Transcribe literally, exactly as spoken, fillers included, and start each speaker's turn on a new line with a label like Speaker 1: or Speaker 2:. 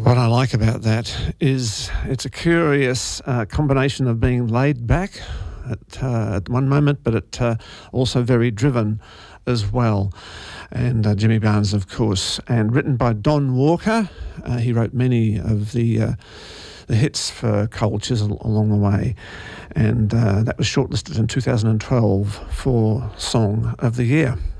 Speaker 1: What I like about that is it's a curious uh, combination of being laid back at, uh, at one moment, but it uh, also very driven as well. And uh, Jimmy Barnes, of course, and written by Don Walker. Uh, he wrote many of the uh, the hits for Cold Chisel along the way, and uh, that was shortlisted in two thousand twelve for Song of the Year.